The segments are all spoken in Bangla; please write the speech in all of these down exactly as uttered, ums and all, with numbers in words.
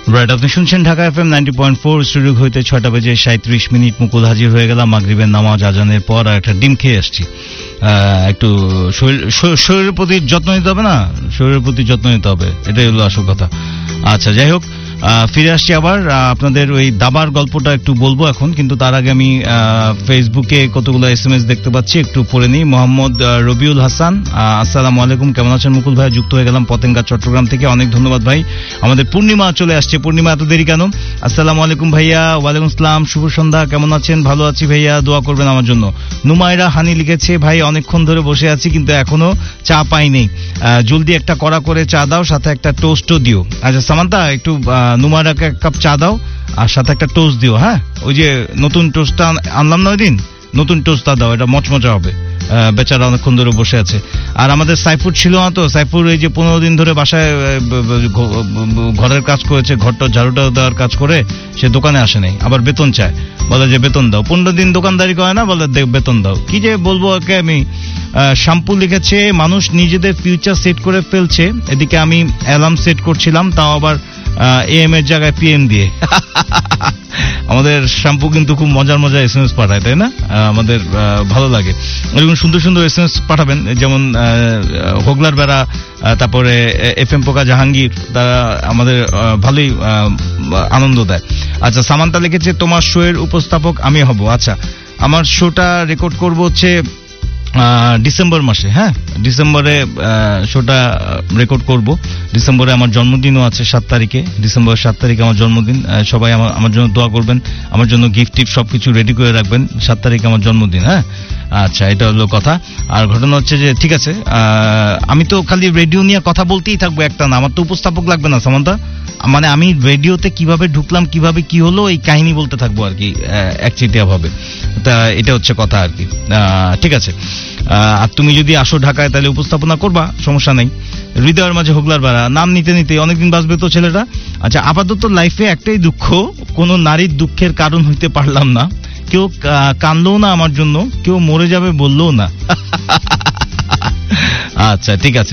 রাইট, আপনি শুনছেন Dhaka FM ninety point four. Studio হইতে ছয়টা বেজে সাঁত্রিশ মিনিট মুকুল হাজির হয়ে গেলাম মাগরিবের নামাজ আজানের পর। আর একটা ডিম খেয়ে আসছি। একটু শরীরের প্রতি যত্ন নিতে হবে না, শরীরের প্রতি যত্ন নিতে হবে, এটাই হলো আসল কথা। আচ্ছা, যাই হোক, ফিরে আসছি আবার। আপনাদের ওই দাবার গল্পটা একটু বলবো এখন, কিন্তু তার আগে আমি ফেসবুকে কতগুলো এস এম এস দেখতে পাচ্ছি, একটু পড়ে নিই। মোহাম্মদ রবিউল হাসান, আসসালামু আলাইকুম, কেমন আছেন মুকুল ভাই? যুক্ত হয়ে গেলাম পতেঙ্গা চট্টগ্রাম থেকে, অনেক ধন্যবাদ ভাই। আমাদের পূর্ণিমা চলে আসছে। পূর্ণিমা, এত দেরি কেন? আসসালামু আলাইকুম ভাইয়া। ওয়ালাইকুম আসসালাম, শুভ সন্ধ্যা, কেমন আছেন? ভালো আছি ভাইয়া, দোয়া করবেন আমার জন্য। নুমাইরা হানি লিখেছে, ভাই অনেকক্ষণ ধরে বসে আছি কিন্তু এখনো চা পাই নেই, জলদি একটা কড়া করে চা দাও, সাথে একটা টোস্টও দিও। আচ্ছা সামান্তা, একটু নুমাইরাকে এক কাপ চা দাও আর সাথে একটা টোস্ট দিও। হ্যাঁ, ওই যে নতুন টোস্টটা আনলাম না ওই দিন, নতুন টোস্টটা দাও, এটা মচমচা হবে। বেচারা অনেকক্ষণ ধরে বসে আছে। আর আমাদের সাইফুর ছিল না তো, সাইফুর এই যে পনেরো দিন ধরে বাসায় ঘরের কাজ করেছে, ঘরটা ঝাড়ুটা দেওয়ার কাজ করে, সে দোকানে আসে নাই, আবার বেতন চায়, বলে যে বেতন দাও। পনেরো দিন দোকানদারি করে না, বলে বেতন দাও। কি যে বলবো ওকে আমি। শ্যাম্পু লিখেছে, মানুষ নিজেদের ফিউচার সেট করে ফেলছে, এদিকে আমি অ্যালার্ম সেট করছিলাম, তাও আবার এএম এর জায়গায় পিএম দিয়ে। আমাদের শ্যাম্পু কিন্তু খুব মজার মজার এস এম এস পাঠায়, তাই না? আমাদের ভালো লাগে এরকম সুন্দর সুন্দর এস এম এস পাঠাবেন, যেমন হোগলার বেড়া, তারপরে এফ এম পোকা জাহাঙ্গীর, তারা আমাদের ভালোই আনন্দ দেয়। আচ্ছা, সামান্তা লিখেছে, তোমার শো এর উপস্থাপক আমি হব। আচ্ছা, আমার শোটা রেকর্ড করবো হচ্ছে ডিসেম্বর মাসে। হ্যাঁ, ডিসেম্বরে শোটা রেকর্ড করব। ডিসেম্বরে আমার জন্মদিনও আছে, সাত তারিখে, ডিসেম্বরের সাত তারিখে আমার জন্মদিন। সবাই আমার আমার জন্য দোয়া করবেন, আমার জন্য গিফট টিফট সবকিছু রেডি করে রাখবেন, সাত তারিখে আমার জন্মদিন। হ্যাঁ, আচ্ছা, এটা হলো কথা। আর ঘটনা হচ্ছে যে, ঠিক আছে, আমি তো খালি রেডিও নিয়ে কথা বলতেই থাকবো একটা না, আমার তো উপস্থাপক লাগবে না সামান্তা। মানে আমি রেডিওতে কিভাবে ঢুকলাম, কিভাবে কি হলো, এই কাহিনী বলতে থাকবো আর কি, একচেটিয়া ভাবে। তা এটা হচ্ছে কথা আর কি। ঠিক আছে, আর তুমি যদি আসো ঢাকায় তাহলে উপস্থাপনা করবা, সমস্যা নাই। হৃদয়ের মাঝে হোগলার বাড়া, নাম নিতে নিতে অনেকদিন বাঁচবে তো ছেলেটা। আচ্ছা, আপাতত লাইফে একটাই দুঃখ, কোনো নারীর দুঃখের কারণ হইতে পারলাম না, কেউ কানলো না আমার জন্য, কেউ মরে যাবে বললেও না। আচ্ছা, ঠিক আছে,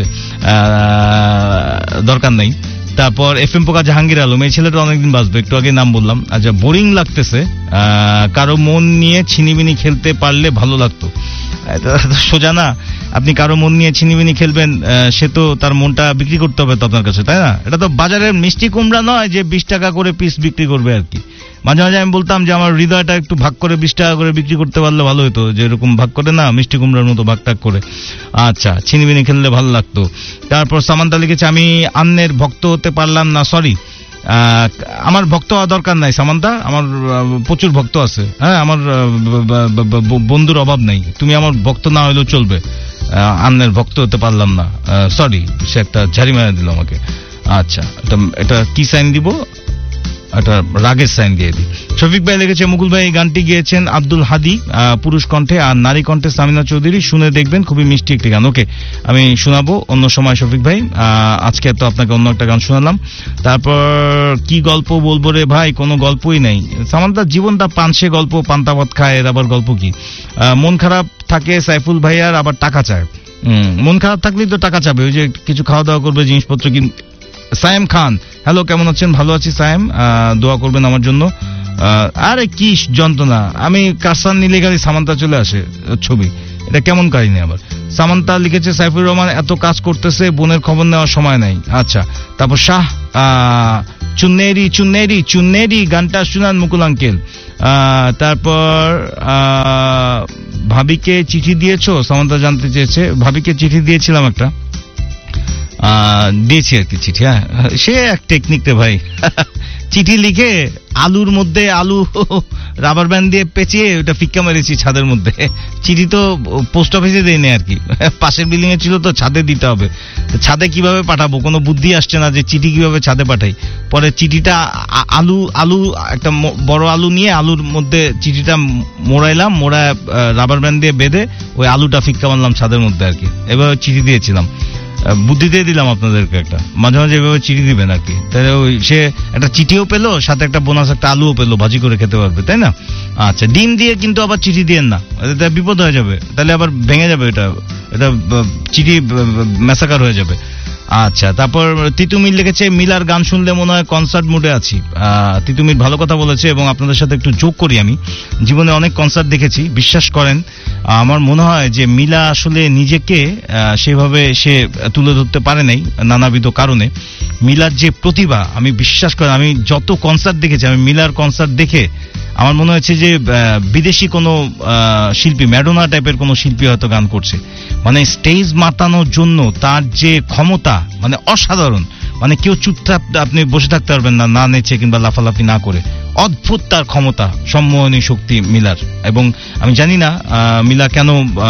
দরকার নেই। তারপর এফ এম পোকা জাহাঙ্গীর আলম, এই ছেলেটা অনেকদিন বাঁচবে, একটু আগে নাম বললাম। আচ্ছা, বোরিং লাগতেছে, কারো মন নিয়ে ছিনিবিনি খেলতে পারলে ভালো লাগতো। সোজা না, আপনি কারো মন নিয়ে ছিনিবিনি খেলবেন, সে তো তার মনটা বিক্রি করতে হবে তো আপনার কাছে, তাই না? এটা তো বাজারের মিষ্টি কুমড়া নয় যে বিশ টাকা করে পিস বিক্রি করবে আর কি। মাঝে মাঝে আমি বলতাম যে আমার হৃদয়টা একটু ভাগ করে বিশ টাকা করে বিক্রি করতে পারলে ভালো হতো, যে এরকম ভাগ করে না, মিষ্টি কুমড়ার মতো ভাগ টাগ করে। আচ্ছা, ছিনিবিনি খেললে ভালো লাগতো। তারপর সামান্তা লিখেছে, আমি আন্নের ভক্ত হতে পারলাম না, সরি। আমার ভক্ত হওয়া দরকার নাই সামান্তা, আমার প্রচুর ভক্ত আছে। হ্যাঁ, আমার বন্ধুর অভাব নেই, তুমি আমার ভক্ত না হইলেও চলবে। আন্নের ভক্ত হতে পারলাম না, সরি। সে একটা ঝাড়ি মারা দিল আমাকে। আচ্ছা, এটা এটা কি সাইন দিব? একটা রাগের সাইন দিয়ে দিই। শফিক ভাই লিখেছে, মুকুল ভাই এই গানটি গিয়েছেন আব্দুল হাদি পুরুষ কণ্ঠে, আর নারী কণ্ঠে সামিনা চৌধুরী, শুনে দেখবেন, খুবই মিষ্টি একটি গান। ওকে, আমি শোনাবো অন্য সময় শফিক ভাই, আজকে তো আপনাকে অন্য একটা গান শোনালাম। তারপর কি গল্প বলবো রে ভাই, কোনো গল্পই নাই। সামান্তার জীবনটা পানসে গল্প, পান্তা ভাত খায়, এর আবার গল্প কি? মন খারাপ থাকে সাইফুল ভাইয়ার, আবার টাকা চায়। হম মন খারাপ থাকলেই তো টাকা চাবে, ওই যে কিছু খাওয়া দাওয়া করবে, জিনিসপত্র কিন। সায়েম খান, হ্যালো, কেমন আছেন? ভালো আছি সায়েম, দোয়া করবেন আমার জন্য। আরে কি যন্ত্রণা, আমি কারসান নিলে গাড়ি সামান্তা চলে আসে ছবি, এটা কেমন কাহিনী আবার? সামান্তা লিখেছে, সাইফুর রহমান এত কাজ করতেছে, বোনের খবর নেওয়ার সময় নাই। আচ্ছা, তারপর শাহ চুন্নেরি চুন্নেরি চুন্নেরি গানটা শুনান মুকুল আঙ্কেল। তারপর ভাবিকে চিঠি দিয়েছো, সামান্তা জানতে চেয়েছে। ভাবিকে চিঠি দিয়েছিলাম একটা, দিয়েছি আর কি চিঠি। হ্যাঁ, সে এক টেকনিক রে ভাই। চিঠি লিখে আলুর মধ্যে আলু রাবার ব্যান্ড দিয়ে পেঁচিয়ে ওটা ফিক্কা মেরেছি ছাদের মধ্যে। চিঠি তো পোস্ট অফিসে দেয়নি আর কি, পাশের বিল্ডিং এ ছিল তো, ছাদে দিতে হবে। ছাদে কিভাবে পাঠাবো, কোনো বুদ্ধি আসছে না যে চিঠি কিভাবে ছাদে পাঠাই। পরে চিঠিটা আলু আলু একটা বড় আলু নিয়ে আলুর মধ্যে চিঠিটা মোড়াইলাম, মোড়ায় রাবার ব্যান্ড দিয়ে বেঁধে ওই আলুটা ফিক্কা মারলাম ছাদের মধ্যে আর কি। এভাবে চিঠি দিয়েছিলাম, বুদ্ধি দিয়ে দিলাম আপনাদেরকে একটা, মাঝে মাঝে এভাবে চিঠি দিবেন আর কি, তাহলে ওই সে একটা চিঠিও পেলো, সাথে একটা বোনাস একটা আলুও পেলো, ভাজি করে খেতে পারবে, তাই না? আচ্ছা, ডিম দিয়ে কিন্তু আবার চিঠি দিয়েন না, এটা বিপদ হয়ে যাবে, তাহলে আবার ভেঙে যাবে, এটা এটা চিঠি মেসাকার হয়ে যাবে। আচ্ছা, তারপর তিতুমির লিখেছে মিলার গান শুনলে মনে হয় কনসার্ট মুডে আছি। তিতুমির ভালো কথা বলেছে, এবং আপনাদের সাথে একটু যোগ করি, আমি জীবনে অনেক কনসার্ট দেখেছি, বিশ্বাস করেন আমার মনে হয় যে মিলা আসলে নিজেকে সেভাবে সে তুলে ধরতে পারে নাই নানাবিধ কারণে। মিলার যে প্রতিভা, আমি বিশ্বাস করি আমি যত কনসার্ট দেখেছি, আমি মিলার কনসার্ট দেখে আমার মনে হচ্ছে যে বিদেশি কোনো শিল্পী, ম্যাডোনা টাইপের কোনো শিল্পী হয়তো গান করছে। মানে স্টেজ মাতানোর জন্য তার যে ক্ষমতা, মানে অসাধারণ। মানে কেউ চুপচাপ আপনি বসে থাকতে পারবেন না, না নেচে কিংবা লাফালাফি না করে। অদ্ভুত তার ক্ষমতা, সম্মোহনী শক্তি মিলার। এবং আমি জানি না মিলা কেন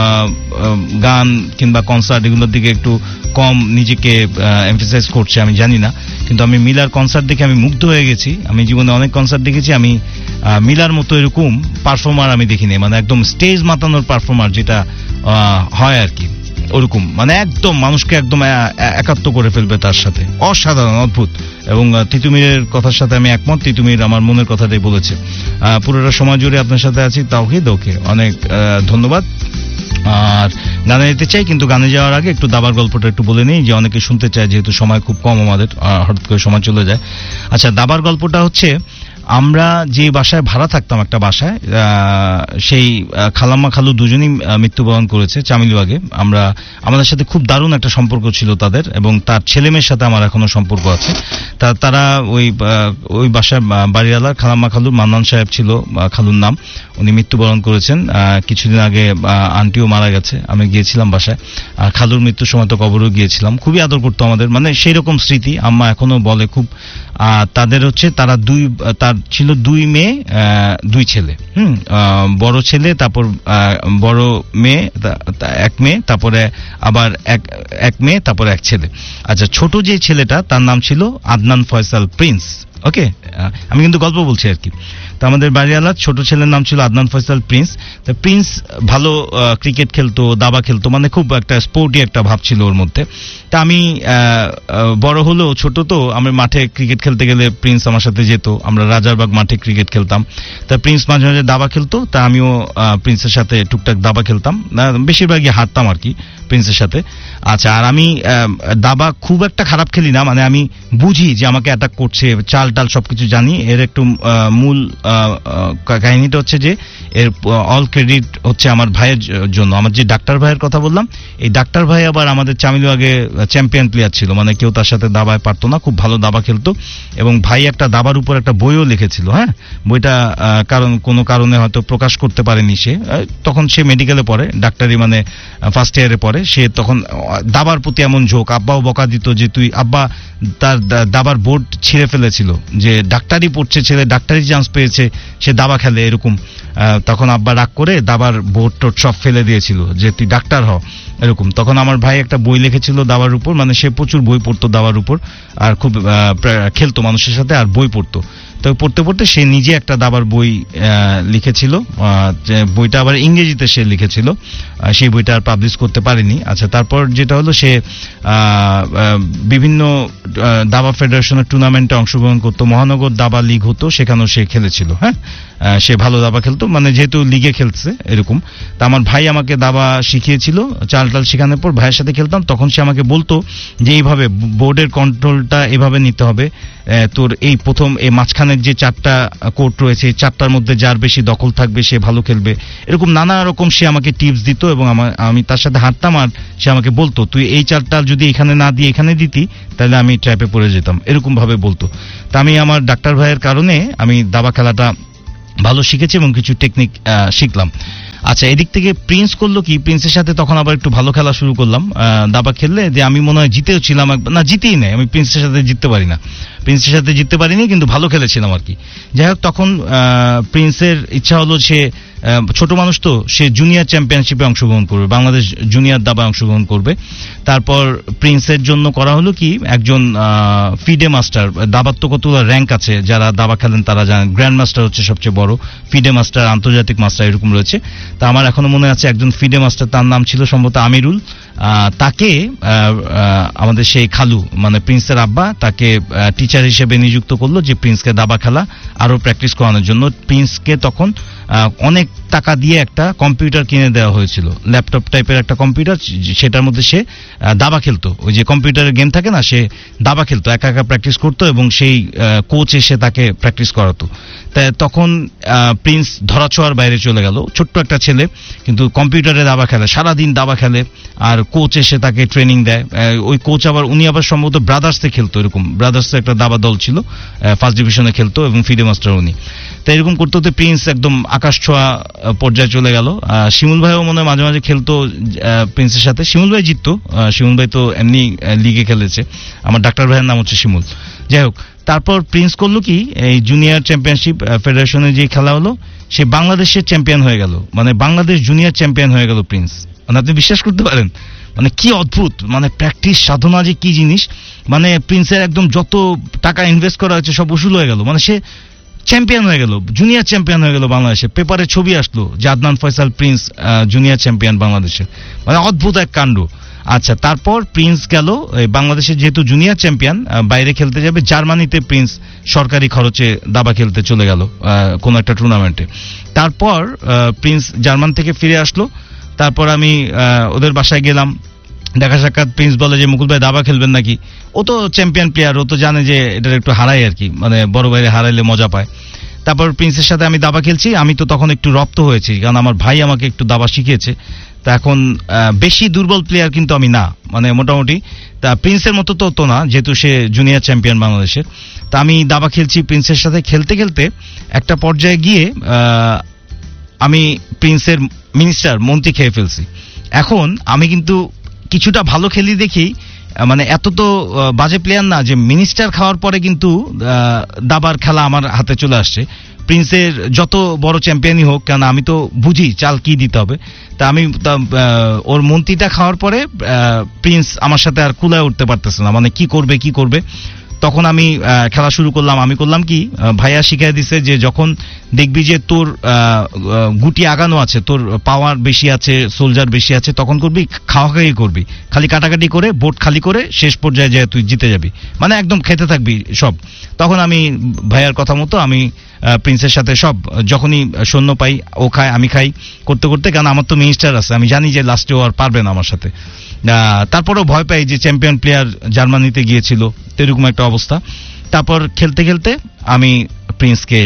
গান কিংবা কনসার্ট এগুলোর দিকে একটু কম নিজেকে এমফাসাইজ করছে, আমি জানি না। কিন্তু আমি মিলার কনসার্ট দেখে আমি মুগ্ধ হয়ে গেছি। আমি জীবনে অনেক কনসার্ট দেখেছি, আমি মিলার মতো এরকম পারফর্মার আমি দেখিনি। মানে একদম স্টেজ মাতানোর পারফর্মার যেটা হয় আর কি, ওরকম মানে একদম মানুষকে একদম একাত্ম করে ফেলবে তার সাথে। অসাধারণ, অদ্ভুত। এবং তিতুমিরের কথার সাথে আমি একমত। তিতুমির আমার মনের কথাটাই বলেছে। পুরোটা সময় জুড়ে আপনার সাথে আছি। তাওহিদ, ওকে, অনেক ধন্যবাদ। আর গানে যেতে চাই, কিন্তু গানে যাওয়ার আগে একটু দাবার গল্পটা একটু বলে নিই, যে অনেকে শুনতে চায়, যেহেতু সময় খুব কম আমাদের, হঠাৎ করে সময় চলে যায়। আচ্ছা, দাবার গল্পটা হচ্ছে, আমরা যে বাসায় ভাড়া থাকতাম, একটা বাসায়, সেই খালাম্মা খালু দুজনেই মৃত্যুবরণ করেছে চামিলবাগে। আমরা আমাদের সাথে খুব দারুণ একটা সম্পর্ক ছিল তাদের, এবং তার ছেলেমেয়ের সাথে আমার এখনো সম্পর্ক আছে। তা তারা ওই ওই বাসায় বাড়িওয়ালা খালাম্মা খালু, মান্নান সাহেব ছিল খালুর নাম, উনি মৃত্যুবরণ করেছেন কিছুদিন আগে। আন্টিও মারা গেছে, আমি গিয়েছিলাম বাসায়। আর খালুর মৃত্যুর সময় তো কবরও গিয়েছিলাম। খুবই আদর করতো আমাদের, মানে সেই রকম স্মৃতি আম্মা এখনো বলে খুব। তাদের হচ্ছে, তারা দুই, তার ছিল দুই মেয়ে দুই ছেলে। হুম বড় ছেলে, তারপর বড় মেয়ে এক মেয়ে, তারপরে আবার এক এক মেয়ে, তারপরে এক ছেলে। আচ্ছা, ছোট যে ছেলেটা তার নাম ছিল আদনান ফয়সাল প্রিন্স। ওকে, আমি কিন্তু গল্প বলছি আর কি। তো আমাদের বাড়িওয়ালা ছোট ছেলের নাম ছিল আদনান ফয়সাল প্রিন্স। তো প্রিন্স ভালো ক্রিকেট খেলতো, দাবা খেলতো, মানে খুব একটা স্পোর্টি একটা ভাব ছিল ওর মধ্যে। তা আমি বড় হলেও ছোট, তো আমি মাঠে ক্রিকেট খেলতে গেলে প্রিন্স আমার সাথে যেত। আমরা রাজারবাগ মাঠে ক্রিকেট খেলতাম। তা প্রিন্স মাঝে মাঝে দাবা খেলতো, তা আমিও প্রিন্সের সাথে টুকটাক দাবা খেলতাম, বেশিরভাগই হারতাম আর কি প্রিন্সের সাথে। আচ্ছা, আর আমি দাবা খুব একটা খারাপ খেলি না, মানে আমি বুঝি যে আমাকে অ্যাটাক করছে, চাল টাল সবকিছু জানি। এর একটু মূল কাহিনীটা হচ্ছে যে এর অল ক্রেডিট হচ্ছে আমার ভাইয়ের জন্য। আমার যে ডাক্তার ভাইয়ের কথা বললাম, এই ডাক্তার ভাই আবার আমাদের চামিলবাগে চ্যাম্পিয়ন প্লেয়ার ছিল, মানে কেউ তার সাথে দাবায় পারতো না, খুব ভালো দাবা খেলতো। এবং ভাই একটা দাবার উপর একটা বইও লিখেছিল। হ্যাঁ, বইটা কারণ কোনো কারণে হয়তো প্রকাশ করতে পারেনি সে, তখন সে মেডিকেলে পড়ে, ডাক্তারি মানে ফার্স্ট ইয়ারে পড়ে। সে তখন দাবার প্রতি এমন ঝোঁক, আব্বাও বকা দিত যে তুই, আব্বা তার দাবার বোর্ড ছিঁড়ে ফেলেছিল, যে ডাক্তারি পড়ছে ছেলে, ডাক্তারি চান্স পেয়েছে, সে দাবা খেলে এরকম। তখন আব্বা রাগ করে দাবার বোর্ড টোট সব ফেলে দিয়েছিল, যে তুই ডাক্তার হ এরকম। তখন আমার ভাই একটা বই লিখেছিল দাবার উপর, মানে সে প্রচুর বই পড়তো দাবার উপর, আর খুব খেলতো মানুষের সাথে, আর বই পড়তো। তো পড়তে পড়তে সে নিজে একটা দাবার বই লিখেছিল, বইটা আবার ইংরেজিতে সে লিখেছিল, সেই বইটা আর পাবলিশ করতে পারেনি। আচ্ছা, তারপর যেটা হলো, সে বিভিন্ন দাবা ফেডারেশনের টুর্নামেন্টে অংশগ্রহণ করতো, মহানগর দাবা লিগ হতো, সেখানেও সে খেলেছিল। হ্যাঁ, সে ভালো দাবা খেলতো, মানে যেহেতু লিগে খেলছে এরকম। তা আমার ভাই আমাকে দাবা শিখিয়েছিল, চাল টাল শেখানোর পর ভাইয়ের সাথে খেলতাম। তখন সে আমাকে বলতো যে এইভাবে বোর্ডের কন্ট্রোলটা এভাবে নিতে হবে, তোর এই প্রথম এই মাঝখানের যে চারটা কোর্ট রয়েছে, এই চারটার মধ্যে যার বেশি দখল থাকবে সে ভালো খেলবে, এরকম নানা রকম সে আমাকে টিপস দিত। এবং আমি তার সাথে হাঁটতাম, আর সে আমাকে বলতো তুই এই চারটা যদি এখানে না দিয়ে এখানে দিতি তাহলে আমি ট্র্যাপে পড়ে যেতাম, এরকম ভাবে বলতো। তা আমি আমার ডাক্তার ভাইয়ের কারণে আমি দাবা খেলাটা ভালো শিখেছি এবং কিছু টেকনিক শিখলাম। আচ্ছা, এদিক থেকে প্রিন্স করলো কি, প্রিন্সের সাথে তখন আবার একটু ভালো খেলা শুরু করলাম দাবা খেললে, যে আমি মনে হয় জিতেও ছিলাম, না জিতেই নাই, আমি প্রিন্সের সাথে জিততে পারি না, প্রিন্সের সাথে জিততে পারিনি, কিন্তু ভালো খেলেছিলাম আর কি। যাই হোক, তখন প্রিন্সের ইচ্ছা হলো, সে ছোট মানুষ তো, সে জুনিয়র চ্যাম্পিয়নশিপে অংশগ্রহণ করবে, বাংলাদেশ জুনিয়র দাবায় অংশগ্রহণ করবে। তারপর প্রিন্সের জন্য করা হলো কি, একজন ফিডে মাস্টার, দাবার তো কতগুলো র্যাঙ্ক আছে, যারা দাবা খেলেন তারা জানেন, গ্র্যান্ড মাস্টার হচ্ছে সবচেয়ে বড়, ফিডে মাস্টার, আন্তর্জাতিক মাস্টার, এরকম রয়েছে। তা আমার এখনো মনে আছে একজন ফিডে মাস্টার, তার নাম ছিল সম্ভবত আমিরুল। তাকে আমাদের সেই খালু, মানে প্রিন্সের আব্বা, তাকে টিচার হিসেবে নিযুক্ত করলো, যে প্রিন্সকে দাবা খেলা আরো প্র্যাকটিস করানোর জন্য। প্রিন্সকে তখন অনেক টাকা দিয়ে একটা কম্পিউটার কিনে দেওয়া হয়েছিল, ল্যাপটপ টাইপের একটা কম্পিউটার, সেটার মধ্যে সে দাবা খেলতো, ওই যে কম্পিউটারের গেম থাকে না, সে দাবা খেলতো, একা একা প্র্যাকটিস করতো এবং সেই কোচ এসে তাকে প্র্যাকটিস করাতো। তাই তখন প্রিন্স ধরাছোঁয়ার বাইরে চলে গেল, ছোট্ট একটা ছেলে কিন্তু কম্পিউটারে দাবা খেলে, সারাদিন দাবা খেলে, আর কোচ এসে তাকে ট্রেনিং দেয়। ওই কোচ আবার উনি আবার সম্ভবত ব্রাদার্সে খেলতো, এরকম ব্রাদার্সে একটা দাবা দল ছিল, ফার্স্ট ডিভিশনে খেলতো এবং ফিডে মাস্টার উনি। তাই এরকম করতে হতে প্রিন্স একদম আকাশ ছোঁয়া পর্যায়ে চলে গেল। শিমুল ভাইও মনে হয় মাঝে মাঝে খেলতো প্রিন্সের সাথে, শিমুল ভাই জিততো, শিমুল ভাই তো এমনি লিগে খেলেছে, আমার ডাক্তার ভাইয়ের নাম হচ্ছে শিমুল। যাই হোক, তারপর প্রিন্স করলো কি, এই জুনিয়র চ্যাম্পিয়নশিপ ফেডারেশনে যে খেলা হলো, সে বাংলাদেশের চ্যাম্পিয়ন হয়ে গেল, মানে বাংলাদেশ জুনিয়র চ্যাম্পিয়ন হয়ে গেল প্রিন্স। মানে আপনি বিশ্বাস করতে পারেন, মানে কি অদ্ভুত, মানে প্র্যাকটিস সাধনা যে কি জিনিস, মানে প্রিন্সের একদম যত টাকা ইনভেস্ট করা হয়েছে সব উসুল হয়ে গেল, মানে সে চ্যাম্পিয়ন হয়ে গেল, জুনিয়র চ্যাম্পিয়ন হয়ে গেল বাংলাদেশে, পেপারে ছবি আসলো যে Adnan Faisal Prince junior champion বাংলাদেশে, মানে অদ্ভুত এক কাণ্ড। আচ্ছা, তারপর প্রিন্স গেল বাংলাদেশের, যেহেতু জুনিয়র চ্যাম্পিয়ন, বাইরে খেলতে যাবে জার্মানিতে, প্রিন্স সরকারি খরচে দাবা খেলতে চলে গেল কোন একটা টুর্নামেন্টে। তারপর প্রিন্স জার্মান থেকে ফিরে আসলো, তারপর আমি ওদের বাসায় গেলাম, দেখা সাক্ষাৎ, প্রিন্স বলে যে মুকুল ভাই দাবা খেলবেন নাকি, ও তো চ্যাম্পিয়ন প্লেয়ার, ও তো জানে যে এটা একটু হারাই আর কি, মানে বড় ভাইরে হারাইলে মজা পায়। তারপর প্রিন্সের সাথে আমি দাবা খেলছি, আমি তো তখন একটু রপ্ত হয়েছি, কারণ আমার ভাই আমাকে একটু দাবা শিখিয়েছে। তা এখন বেশি দুর্বল প্লেয়ার কিন্তু আমি না, মানে মোটামুটি, তা প্রিন্সের মতো তো তো না, যেহেতু সে জুনিয়র চ্যাম্পিয়ন বাংলাদেশের। তা আমি দাবা খেলছি প্রিন্সের সাথে, খেলতে খেলতে একটা পর্যায়ে গিয়ে আমি প্রিন্সের মিনিস্টার মন্ত্রী খেয়ে ফেলছি। এখন আমি কিন্তু কিছুটা ভালো খেলি দেখি, মানে এত তো বাজে প্লেয়ার না যে মিনিস্টার খাওয়ার পরে কিন্তু দাবার খেলা আমার হাতে চলে আসছে। প্রিন্সের যত বড় চ্যাম্পিয়নই হোক, কেন আমি তো বুঝি চাল কি দিতে হবে, তা আমি ওর মন্ত্রীটা খাওয়ার পরে প্রিন্স আমার সাথে আর কুলায় উঠতে পারতেছে না, মানে কি করবে কি করবে। তখন আমি খেলা শুরু করলাম। আমি করলাম কি, ভাইয়া শিখাই দিছে যে যখন দেখবি যে তোর গুটি আগানো আছে, তোর পাওয়ার বেশি আছে, সোলজার বেশি আছে, তখন করবি খাওয়া খাওয়াই করবি, খালি কাটাকাটি করে বোর্ড খালি করে শেষ পর্যায়ে যায় তুই জিতে যাবি, মানে একদম খেতে থাকবি সব। তখন আমি ভাইয়ার কথা মতো আমি প্রিন্সের সাথে সব, যখনই সৈন্য পাই ও খায় আমি খাই, করতে করতে, কারণ আমার তো মিনিস্টার আছে, আমি জানি যে লাস্টে ও আর পারবে না আমার সাথে। তারপরেও ভয় পাই যে চ্যাম্পিয়ন প্লেয়ার জার্মানিতে গিয়েছিল, এরকম একটা অবস্থা। তারপর খেলতে খেলতে আমি প্রিন্সকে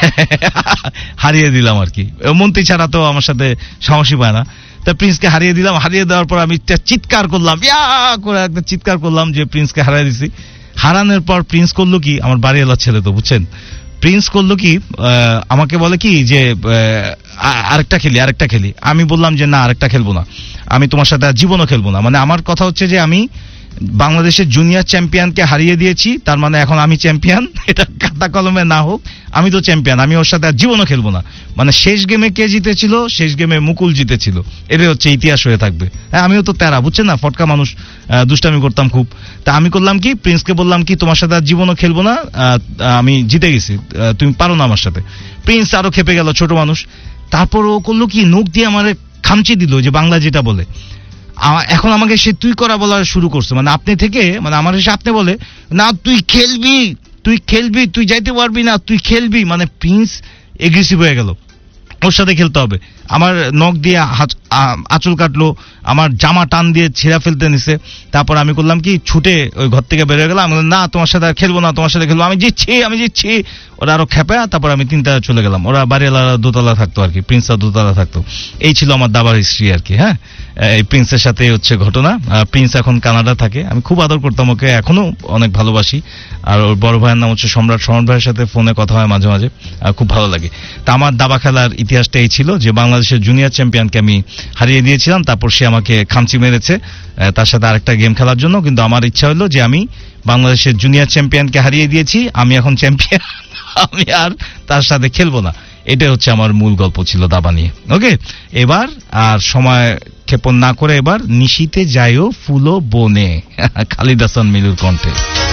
হারিয়ে দিলাম আর কি, মন্ত্রী ছাড়া তো আমার সাথে সাহসী পায় না। তা প্রিন্সকে হারিয়ে দিলাম, হারিয়ে দেওয়ার পর আমি চিৎকার করলাম, ইয়া করে একটা চিৎকার করলাম যে প্রিন্সকে হারিয়ে দিছি। হারানোর পর প্রিন্স করলো কি, আমার বাড়িওয়ালার ছেলে তো বুঝছেন, প্রিন্স করলো কি, আমাকে বলে কি যে আরেকটা খেলি আরেকটা খেলি। আমি বললাম যে না, আরেকটা খেলবো না, আমি তোমার সাথে আর জীবনও খেলবো না। মানে আমার কথা হচ্ছে যে আমি বাংলাদেশের জুনিয়র চ্যাম্পিয়নকে হারিয়ে দিয়েছি, তার মানে এখন আমি চ্যাম্পিয়ন, এটা খাতা কলমে না হোক, আমি তো চ্যাম্পিয়ন, আমি ওর সাথে আর জীবনও খেলবো না। মানে শেষ গেমে কে জিতেছিল, শেষ গেমে মুকুল জিতেছিল, এটাই হচ্ছে ইতিহাস হয়ে থাকবে। হ্যাঁ, আমিও তো তেরা, বুঝছেন না, ফটকা মানুষ, দুষ্টামি করতাম খুব। তা আমি করলাম কি, প্রিন্সকে বললাম কি তোমার সাথে আর জীবনও খেলবো না, আমি জিতে গেছি, তুমি পারো না আমার সাথে। প্রিন্স আরো খেপে গেল, ছোট মানুষ। তারপর ও করলো কি, নখ দিয়ে আমার খামচি দিল, যে বাংলা যেটা বলে। এখন আমাকে সে তুই করা বলা শুরু করছে, মানে আপনি থেকে, মানে আমার এসে আপনি বলে না, তুই খেলবি তুই খেলবি তুই যাইতে পারবি না, তুই খেলবি। মানে প্রিন্স এগ্রেসিভ হয়ে গেল, ওর সাথে খেলতে হবে। আমার নখ দিয়ে আঁচল কাটলো, আমার জামা টান দিয়ে ছিঁড়া ফেলতে নিছে। তারপর আমি করলাম কি, ছুটে ওই ঘর থেকে বেরোয় গেলাম, না তোমার সাথে আর খেলবো না, তোমার সাথে খেলবো, আমি জিতছি আমি জিতছি। ওরা আরো খেপে, তারপর আমি তিনতলা চলে গেলাম, ওরা বাড়িওয়ালারা দোতলা থাকতো আর কি, প্রিন্সরা দোতলা থাকতো। এই ছিল আমার দাবার হিস্ট্রি আর কি। হ্যাঁ, এই প্রিন্সের সাথে হচ্ছে ঘটনা। প্রিন্স এখন কানাডা থাকে, আমি খুব আদর করতাম ওকে, এখনো অনেক ভালোবাসি। আর ওর বড় ভাইয়ের নাম হচ্ছে সম্রাট, সম্রাট ভাইয়ের সাথে ফোনে কথা হয় মাঝে মাঝে, খুব ভালো লাগে। তা আমার দাবা খেলার ইতিহাসটা এই ছিল যে বাংলাদেশের জুনিয়র চ্যাম্পিয়নকে আমি হারিয়ে দিয়েছিলাম, তারপর সে আমাকে খামচি মেরেছে তার সাথে আরেকটা গেম খেলার জন্য। কিন্তু আমার ইচ্ছা হলো যে আমি বাংলাদেশের জুনিয়র চ্যাম্পিয়নকে হারিয়ে দিয়েছি, আমি এখন চ্যাম্পিয়ন, আমি আর তার সাথে খেলবো না। এটাই হচ্ছে আমার মূল গল্প ছিল দাবা নিয়ে। ওকে, এবার আর সময় ক্ষেপণ না করে এবার নিশিতে যাইও ফুলো বনে, খালিদ হাসান মিলুর কণ্ঠে।